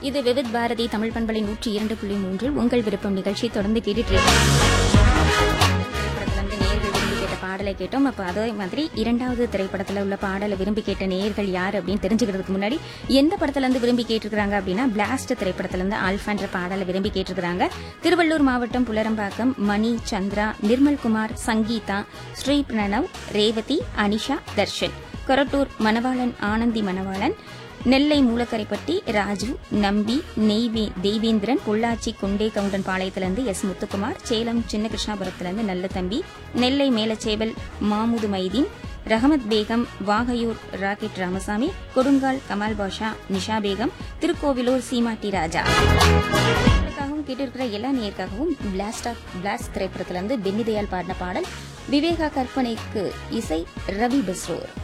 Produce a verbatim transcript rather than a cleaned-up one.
இது விவித் பாரதி தமிழ் பண்பலை நூற்றி இரண்டு புள்ளி மூன்றில் உங்கள் விருப்பம் நிகழ்ச்சி தொடர்ந்து கேட்டுட்டு நேயர்கள் விரும்பி கேட்ட பாடலை கேட்டோம். அப்ப அதே மாதிரி இரண்டாவது திரைப்படத்துல உள்ள பாடலை விரும்பி கேட்ட நேயர்கள் யார் அப்படின்னு தெரிஞ்சுக்கிறதுக்கு முன்னாடி எந்த படத்துல இருந்து விரும்பி கேட்டிருக்காங்க அப்படின்னா பிளாஸ்ட் திரைப்படத்துல இருந்து ஆல்ஃபான்ற பாடலை விரும்பி கேட்டிருக்காங்க. திருவள்ளூர் மாவட்டம் புலரம்பாக்கம் மணி, சந்திரா, நிர்மல்குமார், சங்கீதா, ஸ்ரீ பிரணவ், ரேவதி, அனிஷா, தர்ஷன், கொரட்டூர் மணவாளன், ஆனந்தி மணவாளன், நெல்லை மூலக்கரைப்பட்டி ராஜு, நம்பி, நெய்வே தெய்வேந்திரன், பொள்ளாச்சி குண்டே கவுண்டன் பாளையத்திலிருந்து எஸ் முத்துக்குமார், சேலம் சின்ன கிருஷ்ணாபுரத்திலிருந்து நல்ல தம்பி, நெல்லை மேலச்சேவல் மாமுது மைதீன், ரஹமத் பேகம், வாகையூர் ராக்கெட் ராமசாமி, கொடுங்கால் கமால் பாஷா, நிஷா பேகம், திருக்கோவிலூர் சீமாட்டி ராஜா கேட்டிருக்கிற எல்லா நேயருக்காகவும் பிளாஸ்ட் பிளாஸ்ட் திரைப்படத்திலிருந்து பென்னி தயாள் பாடின பாடல். விவேகா கற்பனைக்கு இசை ரவி பஸ்ரோர்.